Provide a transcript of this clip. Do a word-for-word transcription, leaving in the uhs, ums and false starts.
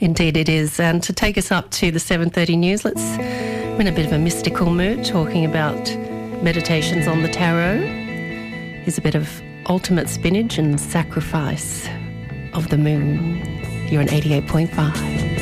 Indeed it is. And to take us up to the seven thirty news, let's we're in a bit of a mystical mood, talking about meditations on the tarot. Here's a bit of ultimate spinach and sacrifice of the moon. You're on eighty-eight point five.